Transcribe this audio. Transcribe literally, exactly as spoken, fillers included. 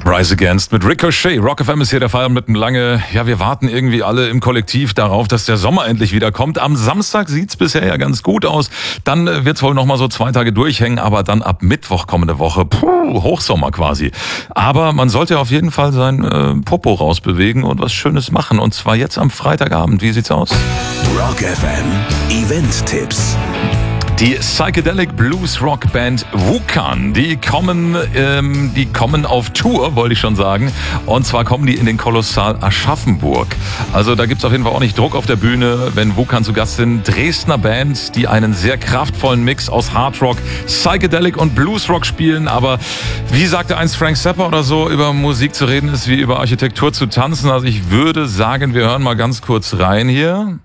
Rise Against mit Ricochet. Rock F M ist hier der Fall mit einem lange, ja, wir warten irgendwie alle im Kollektiv darauf, dass der Sommer endlich wieder kommt. Am Samstag sieht's bisher ja ganz gut aus. Dann wird's wohl noch mal so zwei Tage durchhängen, aber dann ab Mittwoch kommende Woche, puh, Hochsommer quasi. Aber man sollte auf jeden Fall sein äh, Popo rausbewegen und was Schönes machen. Und zwar jetzt am Freitagabend. Wie sieht's aus? Rock F M Event-Tipps. Die Psychedelic Blues Rock Band Wukan, die kommen, ähm, die kommen auf Tour, wollte ich schon sagen. Und zwar kommen die in den Kolossal Aschaffenburg. Also da gibt's auf jeden Fall auch nicht Druck auf der Bühne, wenn Wukan zu Gast sind. Dresdner Band, die einen sehr kraftvollen Mix aus Hardrock, Psychedelic und Bluesrock spielen. Aber wie sagte einst Frank Zappa oder so, über Musik zu reden ist wie über Architektur zu tanzen. Also ich würde sagen, wir hören mal ganz kurz rein hier.